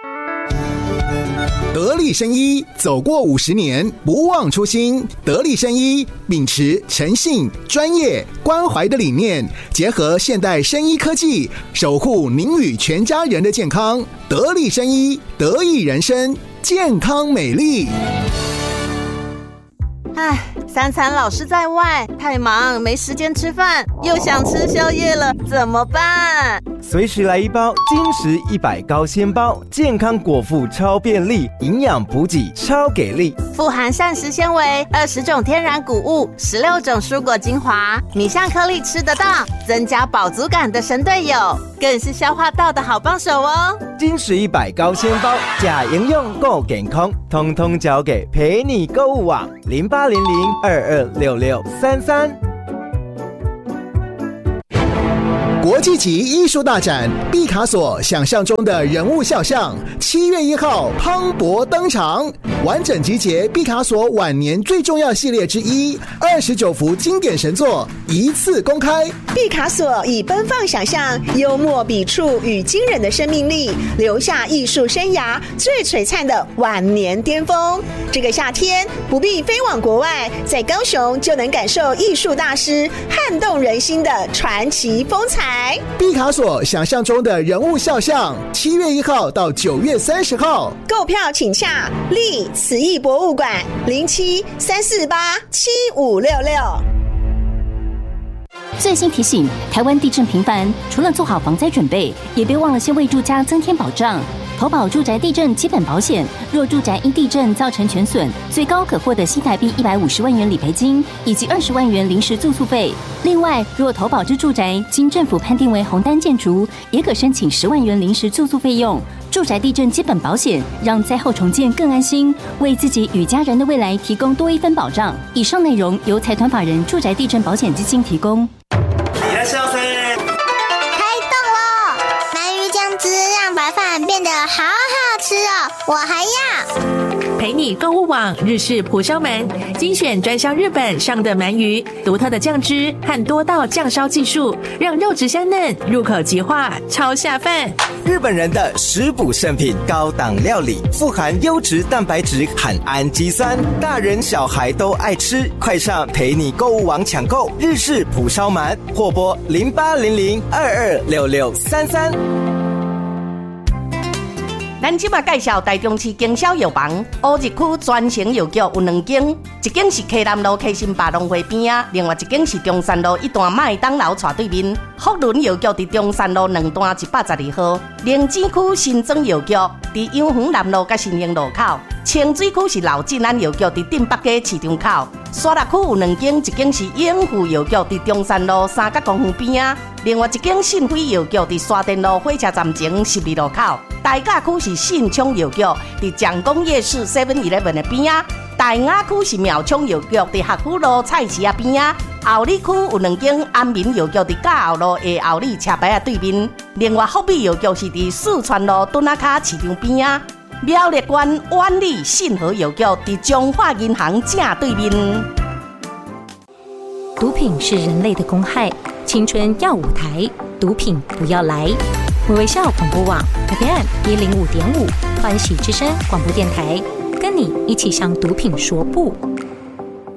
得力生医，走过50年，不忘初心。得力生医秉持诚信、专业、关怀的理念，结合现代生医科技，守护您与全家人的健康。得力生医，得益人生，健康美丽。 唉，三餐老是在外，太忙没时间吃饭，又想吃宵夜了，怎么办？ 随时来一包金石100高纤包，健康果腹超便利，营养补给超给力， 富含膳食纤维、20种天然谷物、16种蔬果精华，米香颗粒吃得到，增加饱足感的神队友，更是消化道的好帮手哦。 金石100高纤包，假营养够健康，通通交给陪你购物网0800226633。 国际级艺术大展毕卡索想象中的人物肖像，7月1号磅礴登场，完整集结毕卡索晚年最重要系列之一，29幅经典神作一次公开。 毕卡索以奔放想象、幽默笔触与惊人的生命力，留下艺术生涯最璀璨的晚年巅峰。这个夏天不必飞往国外，在高雄就能感受艺术大师撼动人心的传奇风采。 毕卡索想象中的人物肖像，7月1号到9月30号， 购票请洽立慈艺博物馆0734875566。 最新提醒：台湾地震频繁，除了做好防灾准备，也别忘了先为住家增添保障。投保住宅地震基本保险，若住宅因地震造成全损，最高可获得新台币150万元理赔金以及20万元临时住宿费。另外，若投保之住宅经政府判定为红单建筑，也可申请10万元临时住宿费用。住宅地震基本保险，让灾后重建更安心，为自己与家人的未来提供多一分保障。以上内容由财团法人住宅地震保险基金提供。 白饭变得好好吃哦，我还要。 陪你购物网日式蒲烧鳗，精选专销日本上的鳗鱼，独特的酱汁和多道酱烧技术，让肉质香嫩，入口即化，超下饭。 日本人的食补圣品，高档料理，富含优质蛋白质和氨基酸，大人小孩都爱吃。快上陪你购物网抢购日式蒲烧鳗，或拨0800226633。 咱即马介绍台中市经销药房乌日区专营药局有2间，一间是溪南路溪心百农会边啊，另外一间是中山路一段麦当劳斜对面。福伦药局伫中山路2段112号，灵芝区新庄药局伫永恒南路甲新营路口，清水区是老进安药局伫镇北街市场口。沙鹿区有2间，一间是永富药局伫中山路三角公园边啊，另外一间信辉药局伫沙田路火车站前12路口。大甲区是信昌药局伫蒋公夜市 7-11 的边啊，大雅区是苗昌药局伫学府路菜市啊边啊，后里区有2间安民药局伫嘉后路的后里车牌啊对面，另外福美药局是伫四川路墩仔卡市场边啊，苗栗县万里信和药局伫中华银行正对面。 毒品是人类的公害，青春要舞台，毒品不要来。微笑广播网 FM 105.5，欢喜之声广播电台，跟你一起向毒品说不。